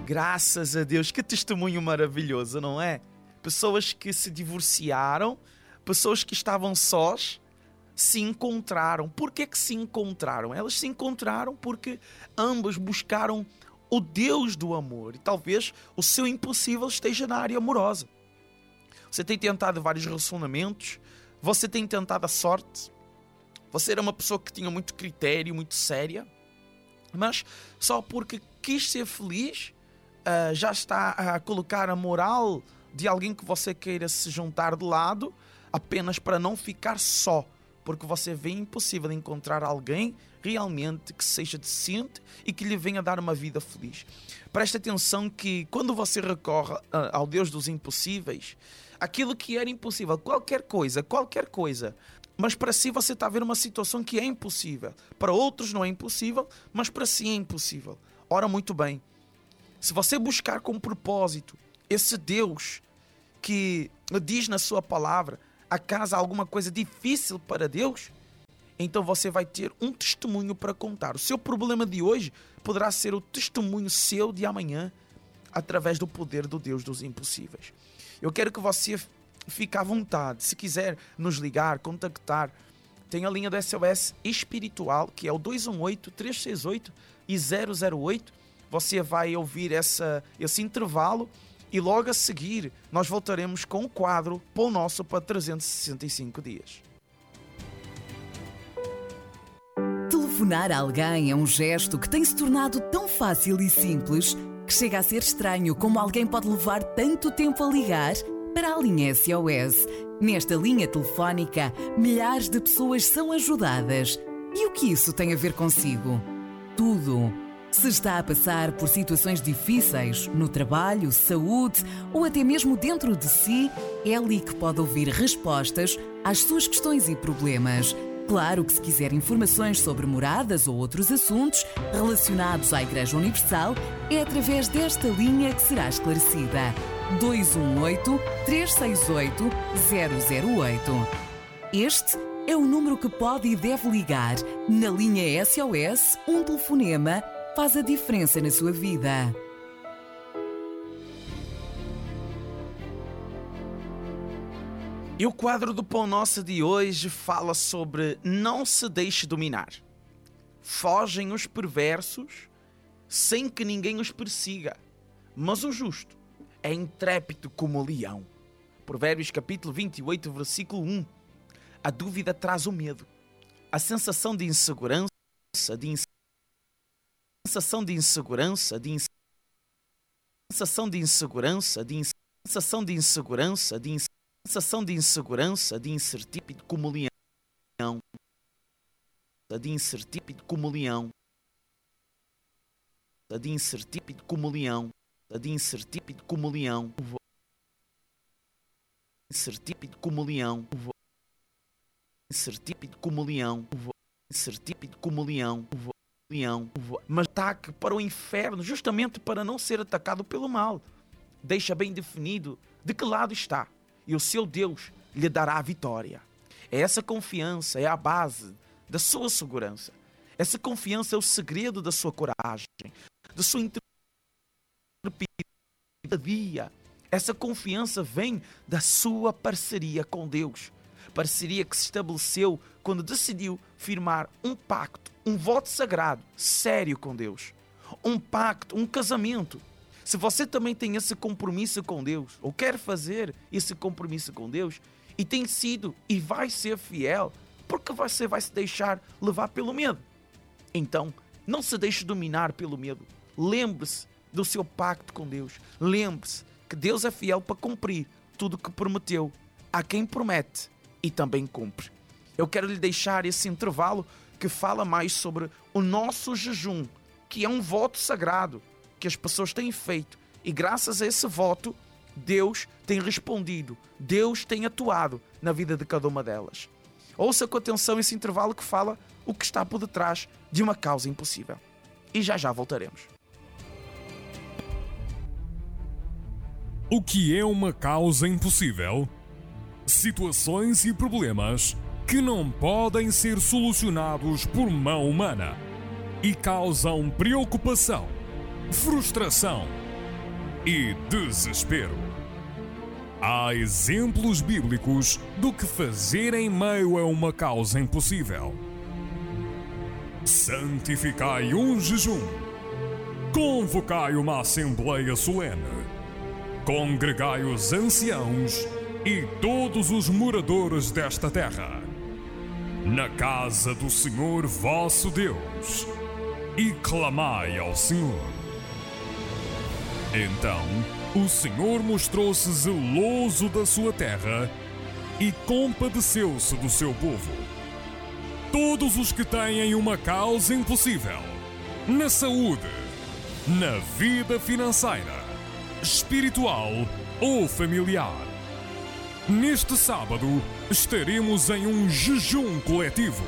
Graças a Deus, que testemunho maravilhoso, não é? Pessoas que se divorciaram, pessoas que estavam sós, se encontraram. Por que se encontraram? Elas se encontraram porque ambas buscaram o Deus do amor. E talvez o seu impossível esteja na área amorosa. Você tem tentado vários relacionamentos, você tem tentado a sorte, você era uma pessoa que tinha muito critério, muito séria, mas só porque quis ser feliz, já está a colocar a moral de alguém que você queira se juntar de lado, apenas para não ficar só, porque você vê impossível encontrar alguém realmente que seja decente e que lhe venha dar uma vida feliz. Preste atenção que quando você recorre ao Deus dos impossíveis, aquilo que era impossível, qualquer coisa, mas para si você está a ver uma situação que é impossível. Para outros não é impossível, mas para si é impossível. Ora, muito bem, se você buscar com propósito esse Deus que diz na sua palavra, acaso há alguma coisa difícil para Deus, então você vai ter um testemunho para contar. O seu problema de hoje poderá ser o testemunho seu de amanhã, através do poder do Deus dos impossíveis. Eu quero que você fique à vontade. Se quiser nos ligar, contactar, tem a linha do SOS espiritual, que é o 218-368-008. Você vai ouvir esse intervalo e logo a seguir nós voltaremos com o quadro Pão Nosso para 365 dias. Telefonar a alguém é um gesto que tem se tornado tão fácil e simples que chega a ser estranho como alguém pode levar tanto tempo a ligar para a linha SOS. Nesta linha telefónica, milhares de pessoas são ajudadas. E o que isso tem a ver consigo? Tudo. Se está a passar por situações difíceis, no trabalho, saúde ou até mesmo dentro de si, é ali que pode ouvir respostas às suas questões e problemas. Claro que se quiser informações sobre moradas ou outros assuntos relacionados à Igreja Universal, é através desta linha que será esclarecida. 218-368-008. Este é o número que pode e deve ligar. Na linha SOS, um telefonema faz a diferença na sua vida. E o quadro do Pão Nosso de hoje fala sobre não se deixe dominar. Fogem os perversos sem que ninguém os persiga, mas o justo é intrépido como o leão. Provérbios capítulo 28, versículo 1. A dúvida traz o medo. A sensação de insegurança, sensação de insegurança, sensação de insegurança, sensação de insegurança, sensação de insegurança, de incerteza como leão, de incerteza como leão, de incerteza como leão, de incerteza como leão, incerteza como leão, incerteza como leão, incerteza como leão, leão, mas ataque para o inferno, justamente para não ser atacado pelo mal. Deixa bem definido de que lado está. E o seu Deus lhe dará a vitória. Essa confiança é a base da sua segurança. Essa confiança é o segredo da sua coragem, da sua intrepidez. Essa confiança vem da sua parceria com Deus. Parceria que se estabeleceu quando decidiu firmar um pacto, um voto sagrado, sério com Deus. Um pacto, um casamento. Se você também tem esse compromisso com Deus, ou quer fazer esse compromisso com Deus, e tem sido e vai ser fiel, porque você vai se deixar levar pelo medo. Então, não se deixe dominar pelo medo. Lembre-se do seu pacto com Deus. Lembre-se que Deus é fiel para cumprir tudo o que prometeu a quem promete e também cumpre. Eu quero lhe deixar esse intervalo que fala mais sobre o nosso jejum, que é um voto sagrado que as pessoas têm feito, e graças a esse voto Deus tem respondido, Deus tem atuado na vida de cada uma delas. Ouça com atenção esse intervalo que fala o que está por detrás de uma causa impossível. E já voltaremos. O que é uma causa impossível? Situações e problemas que não podem ser solucionados por mão humana e causam preocupação, frustração e desespero. Há exemplos bíblicos do que fazer em meio a uma causa impossível. Santificai um jejum. Convocai uma assembleia solene. Congregai os anciãos e todos os moradores desta terra na casa do Senhor vosso Deus e clamai ao Senhor. Então o Senhor mostrou-se zeloso da sua terra e compadeceu-se do seu povo. Todos os que têm uma causa impossível, na saúde, na vida financeira, espiritual ou familiar. Neste sábado estaremos em um jejum coletivo,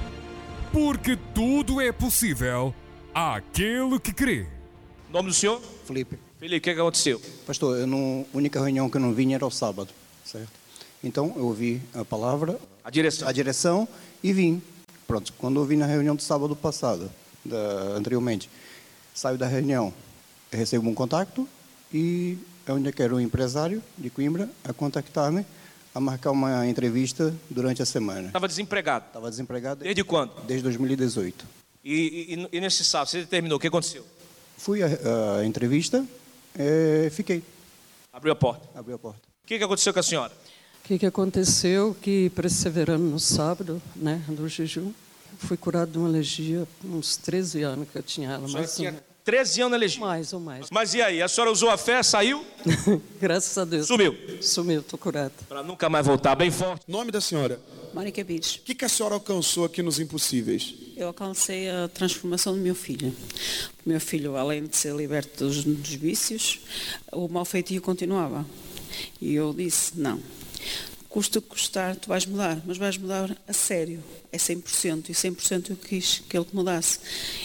porque tudo é possível àquele que crê. Nome do senhor? Felipe. Felipe, o que aconteceu? Pastor, a única reunião que eu não vinha era o sábado, certo? Então eu ouvi a palavra, A direção. E vim. Pronto, quando eu vim na reunião do sábado passado, anteriormente, saio da reunião, eu recebo um contacto e é onde eu quero um empresário de Coimbra a contactar-me, a marcar uma entrevista durante a semana. Estava desempregado. Estava desempregado. Desde quando? Desde 2018. E nesse sábado, você determinou, o que aconteceu? Fui à entrevista, fiquei. Abriu a porta. Abriu a porta. O que aconteceu com a senhora? O que aconteceu? Que perseverando no sábado, né, do jejum, fui curado de uma alergia, uns 13 anos que eu tinha ela. A senhora tinha 13 anos na alergia. Mais ou mais. Mas e aí? A senhora usou a fé, saiu? Graças a Deus. Sumiu. Sumiu, estou curada. Para nunca mais voltar, bem forte. Nome da senhora? Mônica Bides. O que a senhora alcançou aqui nos Impossíveis? Eu alcancei a transformação do meu filho. O meu filho, além de ser liberto dos vícios, o mau feitio continuava. E eu disse, não, custa o que custar, tu vais mudar, mas vais mudar a sério, é 100%, e 100% eu quis que ele mudasse.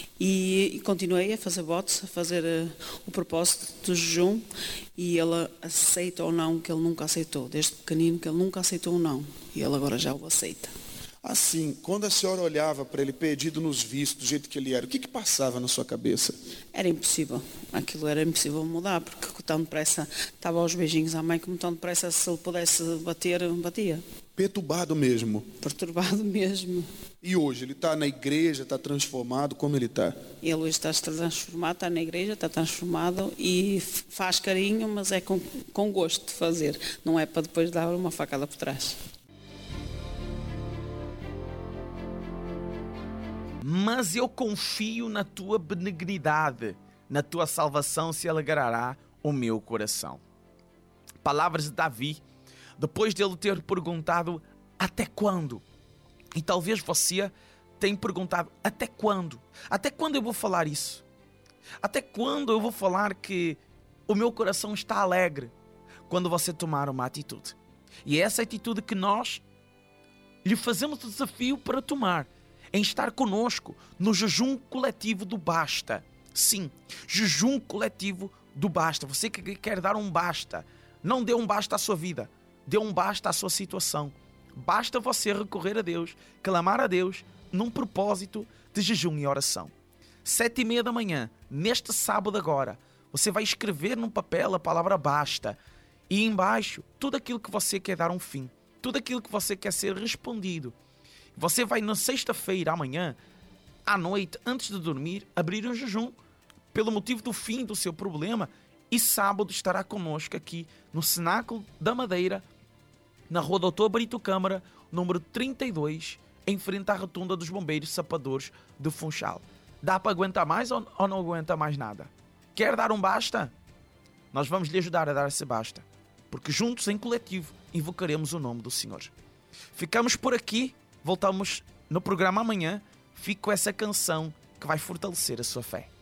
E continuei a fazer votos, a fazer o propósito do jejum, e ele aceita ou não, que ele nunca aceitou, desde pequenino que ele nunca aceitou ou não, e ele agora já o aceita. Assim, quando a senhora olhava para ele perdido nos vícios, do jeito que ele era, o que passava na sua cabeça? Era impossível, aquilo era impossível mudar, porque tão depressa, estava aos beijinhos à mãe, como tão depressa, se ele pudesse bater, batia. Perturbado mesmo. Perturbado mesmo. E hoje, ele está na igreja, está transformado, como ele está? Ele hoje está transformado, está na igreja, está transformado e faz carinho, mas é com gosto de fazer, não é para depois dar uma facada por trás. Mas eu confio na tua benignidade, na tua salvação se alegrará o meu coração. Palavras de Davi, depois dele ter perguntado até quando? E talvez você tenha perguntado até quando? Até quando eu vou falar isso? Até quando eu vou falar que o meu coração está alegre quando você tomar uma atitude? E é essa atitude que nós lhe fazemos o desafio para tomar, em estar conosco no jejum coletivo do basta. Sim, jejum coletivo do basta. Você que quer dar um basta, não dê um basta à sua vida, dê um basta à sua situação. Basta você recorrer a Deus, clamar a Deus num propósito de jejum e oração. 7:30 da manhã, neste sábado agora, você vai escrever num papel a palavra basta e embaixo tudo aquilo que você quer dar um fim, tudo aquilo que você quer ser respondido. Você vai na sexta-feira, amanhã, à noite, antes de dormir, abrir um jejum pelo motivo do fim do seu problema e sábado estará conosco aqui no Cenáculo da Madeira, na rua Doutor Brito Câmara, número 32, em frente à rotunda dos Bombeiros Sapadores do Funchal. Dá para aguentar mais ou não aguenta mais nada? Quer dar um basta? Nós vamos lhe ajudar a dar esse basta, porque juntos, em coletivo, invocaremos o nome do Senhor. Ficamos por aqui. Voltamos no programa amanhã. Fico com essa canção que vai fortalecer a sua fé.